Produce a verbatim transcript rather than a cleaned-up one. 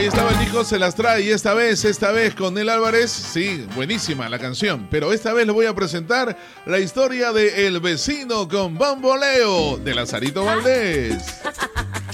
Ahí estaba el disco Se las trae y esta vez, esta vez con Nel Álvarez, sí, buenísima la canción, pero esta vez les voy a presentar la historia de El Vecino con Bamboleo de Lazarito Valdés.